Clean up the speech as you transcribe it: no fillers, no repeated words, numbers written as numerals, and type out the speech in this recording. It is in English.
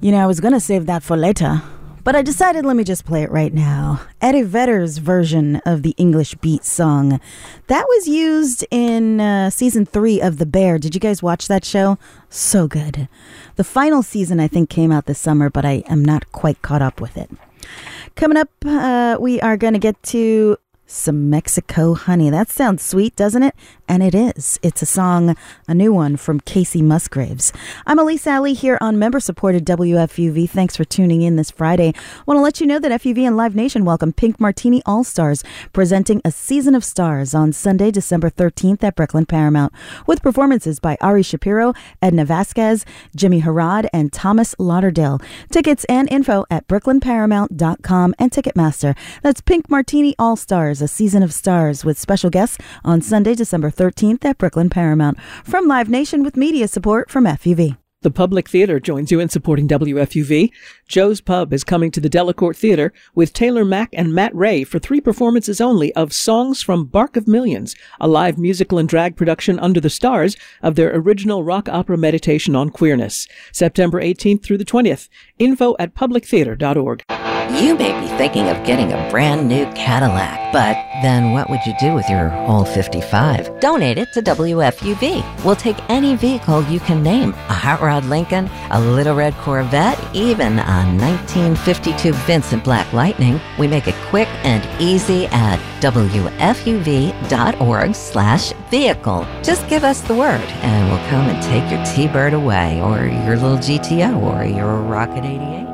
I was going to save that for later, but I decided let me just play it right now. Eddie Vedder's version of the English Beat song. That was used in season 3 of The Bear. Did you guys watch that show? So good. The final season, I think, came out this summer, but I am not quite caught up with it. Coming up, we are going to get to some Mexico Honey. That sounds sweet, doesn't it? And it is. It's a song, a new one from Casey Musgraves. I'm Elise Alley here on member-supported WFUV. Thanks for tuning in this Friday. Want to let you know that FUV and Live Nation welcome Pink Martini All-Stars, presenting A Season of Stars on Sunday, December 13th at Brooklyn Paramount, with performances by Ari Shapiro, Edna Vasquez, Jimmy Harrod, and Thomas Lauderdale. Tickets and info at brooklynparamount.com and Ticketmaster. That's Pink Martini All-Stars, A Season of Stars, with special guests on Sunday, December 13th at Brooklyn Paramount. From Live Nation with media support from FUV. The Public Theater joins you in supporting WFUV. Joe's Pub is coming to the Delacorte Theater with Taylor Mack and Matt Ray for 3 performances only of Songs from Bark of Millions, a live musical and drag production under the stars of their original rock opera Meditation on Queerness. September 18th through the 20th. Info at publictheater.org. You may be thinking of getting a brand new Cadillac, but then what would you do with your old 55? Donate it to WFUV. We'll take any vehicle you can name. A Hot Rod Lincoln, a Little Red Corvette, even a 1952 Vincent Black Lightning. We make it quick and easy at WFUV.org/vehicle. Just give us the word and we'll come and take your T-Bird away, or your little GTO, or your Rocket 88.